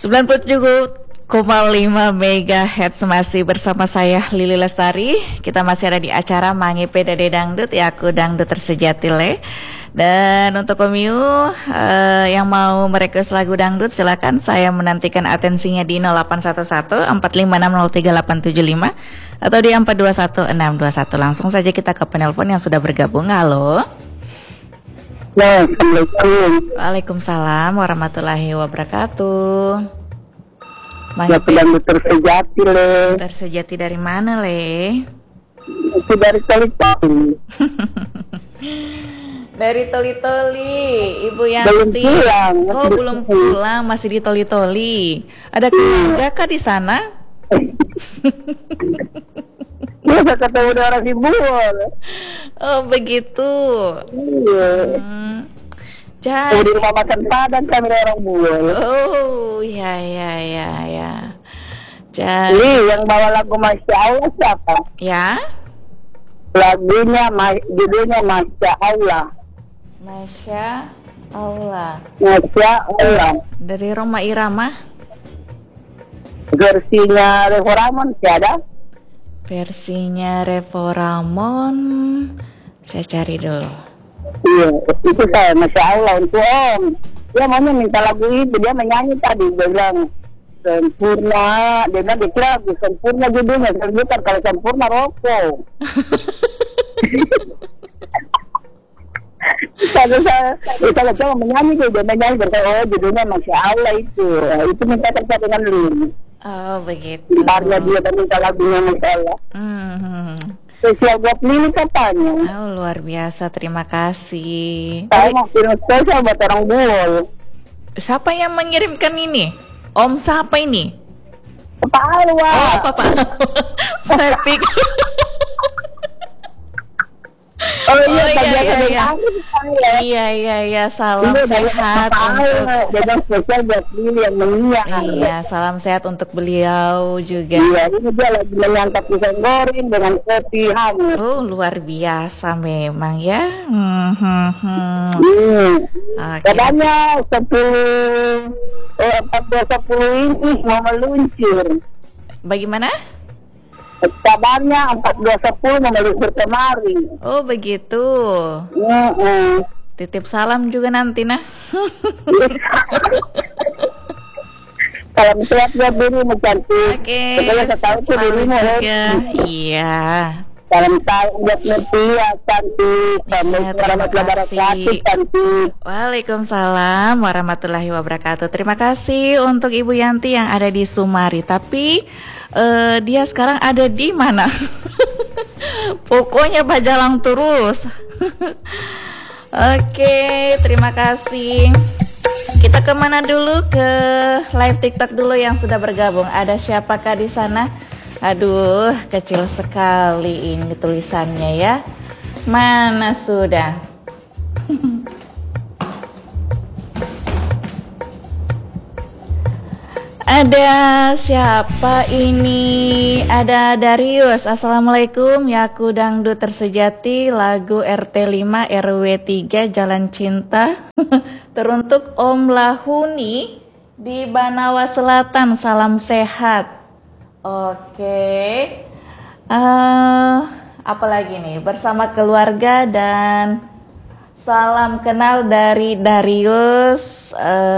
97,5 MHz masih bersama saya Lili Lestari. Kita masih ada di acara Mangi PDD Dangdut, ya aku dangdut tersejati le. Dan untuk Komiu yang mau merequest lagu dangdut, silakan, saya menantikan atensinya di 0811 456 03875 atau di 421 621. Langsung saja kita ke penelpon yang sudah bergabung. Halo. Assalamualaikum. Waalaikumsalam warahmatullahi wabarakatuh. Ya, dangdut tersejati le. Tersejati dari mana le? Itu dari Toli-Toli. Dari Toli-Toli, Ibu Belum Yanti. pulang. Oh, belum pulang, masih di Toli-Toli. Ada keluarga kah di sana? Bisa ketemu dengan orang Sibul. Oh, begitu. Iya. Jadi, Di rumah makan Padang kami orang Buol. oh, ya. Jadi, Ini yang bawa lagu Masya Allah siapa? ya, Lagunya, judulnya Masya Allah. Masya Allah. Masya Allah. Dari Roma Irama. Versinya Revo Ramon ada? Versinya Revo Ramon, saya cari dulu. Iya, itu saya Masya Allah untuk Om. Dia maunya minta lagu itu, dia menyanyi tadi, dia bilang sempurna, dia bilang dikira lagu sempurna judulnya, bukan kalau sempurna rokok. Saya coba menyanyi, dia menyanyi berkata, oh judulnya Masya Allah itu minta terkait dengan lu. Oh, begitu. Karena dia minta lagunya Masya Allah. Spesial buat Lili katanya. Oh, luar biasa, terima kasih. Saya mau kirim spesial buat orang Buol. Siapa yang mengirimkan ini? Om siapa ini? Kepala. Oh, Papa. Saya pikir. Oh iya, Iya, salam sehat untuk. Jadi spesial buat Lili yang menyiang. Iya, salam sehat untuk beliau juga. Iya, ini dia lagi menyantap pisang goreng dengan kopi hangat. Oh, luar biasa memang ya. Oke. Katanya 14 ini mau meluncur. Bagaimana? Kabarnya 14.10 mau meluncur kemari. Oh, begitu. Titip salam juga nanti nah. Salam sehat buat dirimu cantik. Oke. Saya tahu tuh dirimu Iya. Salam sayang buat Netia cantik. Iya, terima kasih. Cantik. Waalaikumsalam warahmatullahi wabarakatuh. Terima kasih untuk Ibu Yanti yang ada di Sumari. Tapi dia sekarang ada di mana? Pokoknya bajalang terus. Oke, terima kasih. Kita kemana dulu? Ke live TikTok dulu yang sudah bergabung. Ada siapakah di sana? Aduh, kecil sekali ini tulisannya ya. Mana sudah? Ada siapa ini? Ada Darius. Assalamualaikum, ya aku dangdut tersejati, lagu RT 5 RW 3 Jalan Cinta. Teruntuk Om Lahuni di Banawa Selatan, salam sehat. Oke. Apa lagi nih? Bersama keluarga dan salam kenal dari Darius.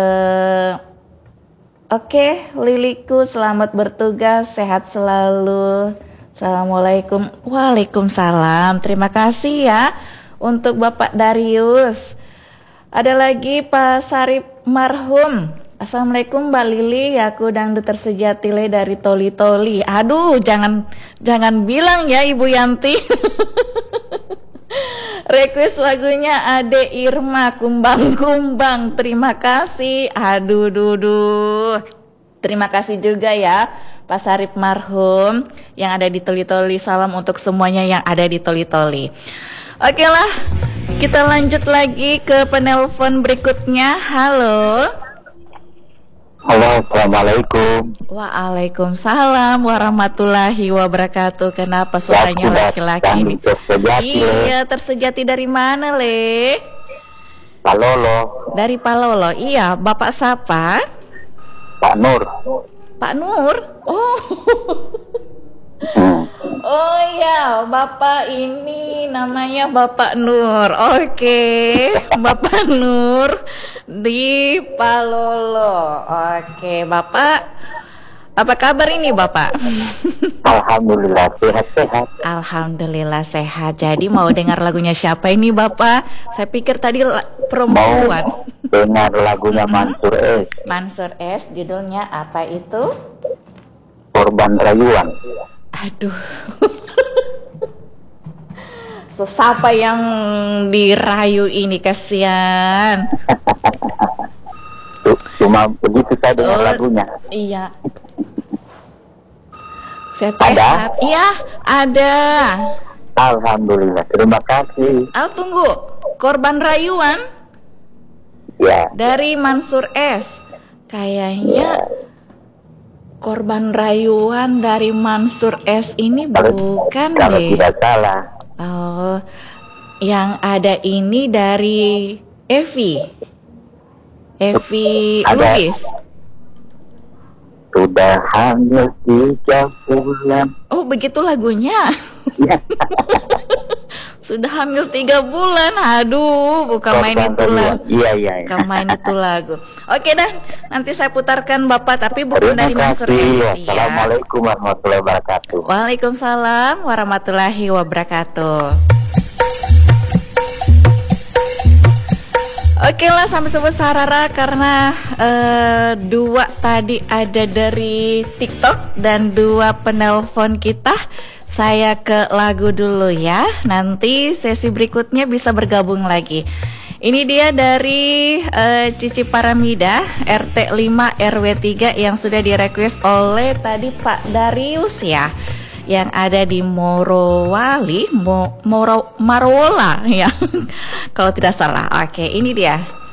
Oke, Liliku, selamat bertugas, sehat selalu. Assalamualaikum. Waalaikumsalam. Terima kasih ya untuk Bapak Darius. Ada lagi Pak Sarip Marhum. Assalamualaikum Mbak Lili, aku dangdut tersejati le dari Toli-Toli. Aduh, jangan bilang ya Ibu Yanti. Request lagunya Ade Irma, Kumbang-Kumbang. Terima kasih. Aduh, terima kasih juga ya Pak Sarip Marhum yang ada di Toli-Toli. Salam untuk semuanya yang ada di Toli-Toli. Oke lah, kita lanjut lagi ke penelpon berikutnya. Halo. Halo, assalamualaikum. Waalaikumsalam warahmatullahi wabarakatuh. Kenapa suaranya laki-laki ini? Iya, tersejati dari mana, Le? Palolo. Dari Palolo. Iya, Bapak siapa? Pak Nur. Pak Nur? Oh. Oh iya, Bapak ini namanya Bapak Nur. Oke, Bapak Nur di Palolo. Oke, Bapak, apa kabar ini Bapak? Alhamdulillah sehat-sehat. Alhamdulillah sehat. Jadi mau dengar lagunya siapa ini Bapak? Saya pikir tadi Mau perempuan. dengar lagunya Mansur S. Mansur S, judulnya apa itu? Korban Rayuan. Aduh. So, siapa yang dirayu ini, kasihan. Cuma begitu saya dengar lagunya. Iya. Sehat. Ada? Iya, ada. Alhamdulillah, terima kasih. Tunggu. Korban rayuan Ya. dari Mansur S. Kayaknya korban rayuan dari Mansur S ini bukan Kalau deh. tidak salah. Oh, yang ada ini dari Evi Ada. Lubis. Sudah hamil 3 bulan. Oh, begitu lagunya. Ya. Sudah hamil 3 bulan. Aduh, bukan main Korban itu lagu. Rayuan. Iya. Bukan main itu lagu. Oke dah, nanti saya putarkan Bapak, tapi bukan dari Terima Mansur kasih. S. Ya. Assalamualaikum warahmatullahi wabarakatuh. Waalaikumsalam warahmatullahi wabarakatuh. Oke lah, sampai sebut sarara karena 2 tadi ada dari TikTok dan 2 penelpon kita. Saya ke lagu dulu ya. Nanti sesi berikutnya bisa bergabung lagi. Ini dia dari Cici Paramida RT 5 RW 3 yang sudah direquest oleh tadi Pak Darius ya, yang ada di Morowali, Marwola ya. Kalau tidak salah. Oke, ini dia.